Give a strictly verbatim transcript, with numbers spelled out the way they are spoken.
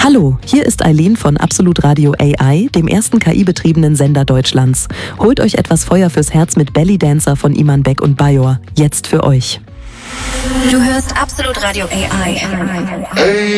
Hallo, hier ist Eileen von Absolut Radio A I, dem ersten K I-betriebenen Sender Deutschlands. Holt euch etwas Feuer fürs Herz mit Belly Dancer von Iman Beck und Bajor. Jetzt für euch. Du hörst Absolut Radio A I.